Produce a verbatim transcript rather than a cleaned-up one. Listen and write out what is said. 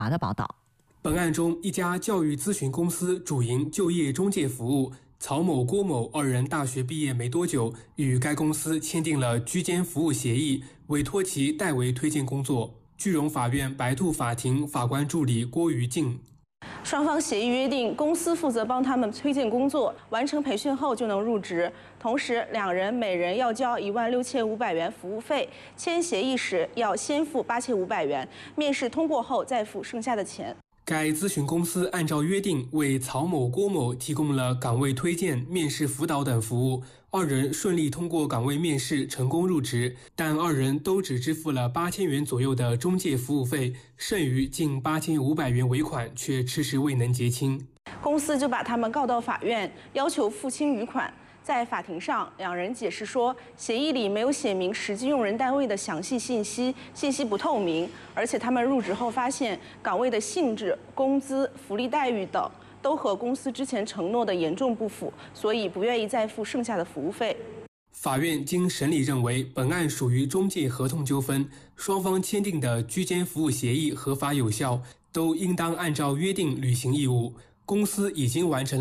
的报道。 本案中，一家教育咨询公司主营就业中介服务，曹某、郭某二人大学毕业没多久，与该公司签订了居间服务协议，委托其代为推荐工作。句容法院白兔法庭法官助理郭于静。 双方协议约定，公司负责帮他们推荐工作，完成培训后就能入职。同时，两人每人要交一万六千五百元服务费。签协议时要先付八千五百元，面试通过后再付剩下的钱。 该咨询公司按照约定为曹某、郭某提供了岗位推荐、面试辅导等服务，二人顺利通过岗位面试，成功入职，但二人都只支付了八千元左右的中介服务费，剩余近八千五百元尾款却迟迟未能结清。 公司就把他们告到法院，要求付清余款。在法庭上，两人解释说，协议里没有写明实际用人单位的详细信息，信息不透明，而且他们入职后发现岗位的性质、工资、福利待遇等都和公司之前承诺的严重不符，所以不愿意再付剩下的服务费。 法院经审理认为，本案属于中介合同纠纷，双方签订的居间服务协议合法有效，都应当按照约定履行义务。公司已经完成了